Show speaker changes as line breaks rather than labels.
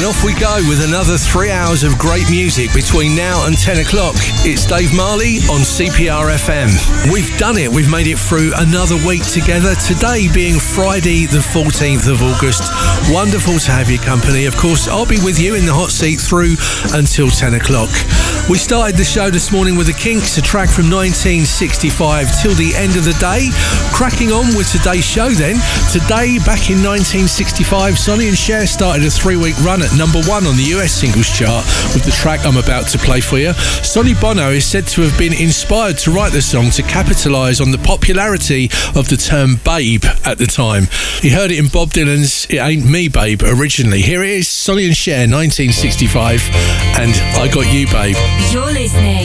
Off we go with another 3 hours of great music between now and 10 o'clock. It's Dave Marley on CPR FM. We've done it. We've made it through another week together. Today being Friday the 14th of August. Wonderful to have your company. Of course, I'll be with you in the hot seat through until 10 o'clock. We started the show this morning with the Kinks, a track from 1965 till the end of the day. Cracking on with today's show then. Today, back in 1965, Sonny and Cher started a 3-week run at number 1 on the US singles chart with the track I'm about to play for you. Sonny Bono is said to have been inspired to write the song to capitalise on the popularity of the term babe at the time. He heard it in Bob Dylan's It Ain't Me Babe originally. Here it is, Sonny and Cher, 1965, and I Got You Babe.
You're listening